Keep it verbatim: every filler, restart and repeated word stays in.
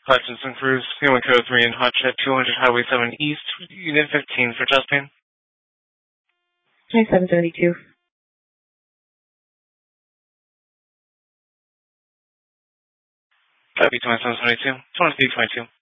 Hutchinson Cruise, Human Code three and Hotshot two hundred Highway seven East, Unit fifteen for testing. twenty-seven seventy-two. Copy twenty-seven seventy-two, twenty-three twenty-two.